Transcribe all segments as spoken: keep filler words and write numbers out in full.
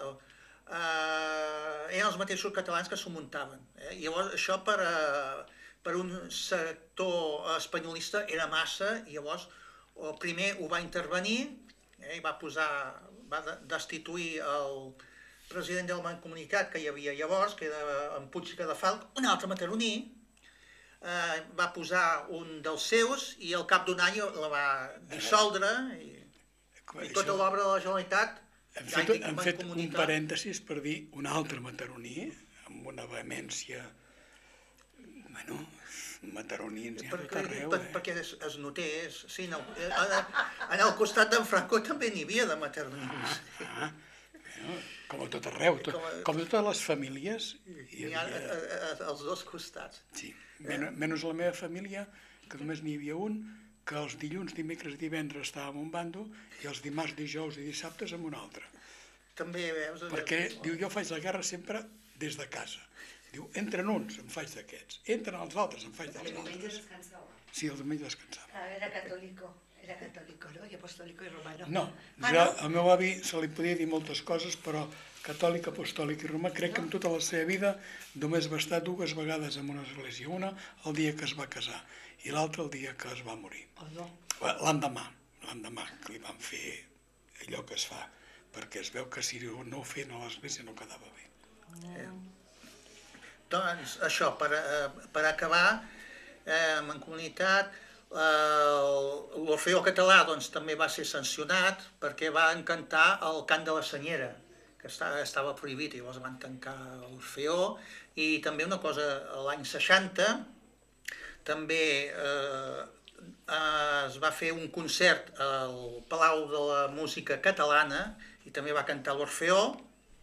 eren els mateixos catalans que s'ho muntaven. Llavors, això per per un sector espanyolista era massa, i llavors primer ho va intervenir i va posar, va destituir el president de la Mancomunitat que hi havia llavors, que era en Puig Cadafalch, un altre mataroní, va posar un dels seus i al cap d'un any la va dissoldre i tota l'obra de la Generalitat. Hem fet un parèntesis per dir un altre mataroní, amb una vehemència, bueno, mataronins n'hi ha tot arreu. Perquè es notés, sí, en el costat d'en Franco també n'hi havia de mataronins. Com a tot arreu, com a totes les famílies. N'hi ha als dos costats. Sí, menys la meva família, que només n'hi havia un, que els dilluns, dimecres i divendres estava en un bando i els dimarts, dijous i dissabtes en un altre. També veus... Perquè, diu, jo faig la guerra sempre des de casa. Diu, entren uns, em faig d'aquests. Entren els altres, em faig dels altres. El diumenge descansava. Sí, el diumenge descansava. Era catòlico, era catòlico, no? I apostòlico i romano. No, jo, al meu avi se li podia dir moltes coses, però catòlic, apostòlic i romà, crec que en tota la seva vida només va estar dues vegades en una església. Una el dia que es va casar i l'altra el dia que es va morir. L'endemà, l'endemà que li van fer allò que es fa, perquè es veu que si no ho feien a l'església no quedava bé. Doncs això, per acabar, en Mancomunitat, l'Orfeó Català també va ser sancionat perquè va cantar el cant de la Senyera, que estava prohibit, i llavors van tancar l'Orfeó. I també una cosa, l'any seixanta també es va fer un concert al Palau de la Música Catalana i també va cantar l'Orfeó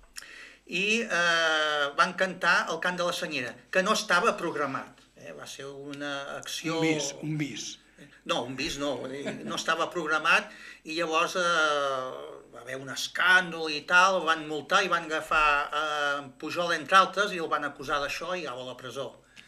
i van cantar el cant de la Senyera, que no estava programat. Va ser una acció... Un bis, un bis. No, un bis no, no estava programat i llavors va haver un escàndol i tal, el van multar i van agafar Pujol entre altres i el van acusar d'això i anava a la presó.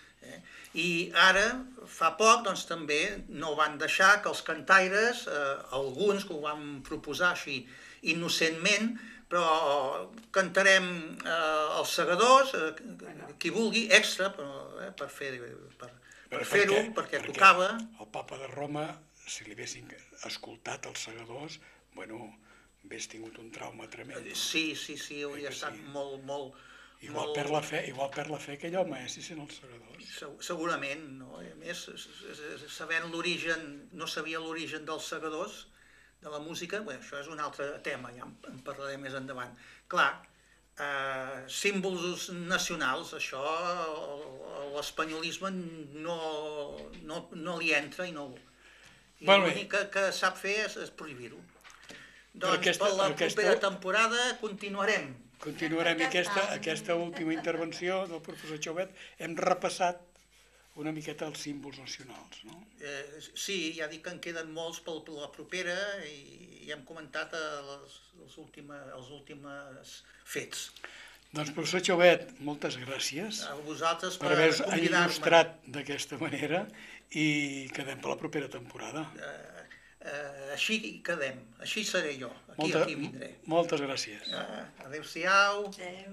I ara, fa poc, doncs també no van deixar que els cantaires, alguns que ho van proposar així innocentment, però cantarem els segadors, qui vulgui, extra, per fer-ho, perquè tocava. El papa de Roma, si li haguessin escoltat els segadors, bueno, hagués tingut un trauma tremend. Sí, sí, sí, hauria estat molt, molt... Igual perd la fe, igual perd la fe aquell home, eh, si sent els segadors. Segurament, no? A més, sabent l'origen, no sabia l'origen dels segadors, de la música, bé, això és un altre tema, ja en parlaré més endavant. Clar, símbols nacionals, això l'espanyolisme no li entra i no... I l'únic que sap fer és prohibir-ho. Doncs per la propera temporada continuarem. Continuarem aquesta última intervenció del professor Chauvet. Hem repassat una miqueta els símbols nacionals, no? Sí, ja dic que en queden molts per la propera i hem comentat els últims fets. Doncs, professor Chauvet, moltes gràcies per haver-nos il·lustrat d'aquesta manera i quedem per la propera temporada. Així quedem, així seré jo, aquí vindré. Moltes gràcies. Adéu-siau.